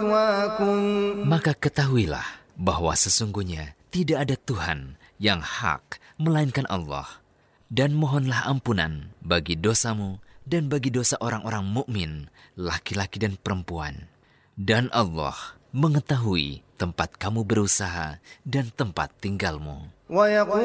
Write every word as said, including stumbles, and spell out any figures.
Maka ketahuilah bahwa sesungguhnya tidak ada Tuhan yang hak melainkan Allah, dan mohonlah ampunan bagi dosamu dan bagi dosa orang-orang mukmin, laki-laki dan perempuan. Dan Allah mengetahui tempat kamu berusaha dan tempat tinggalmu.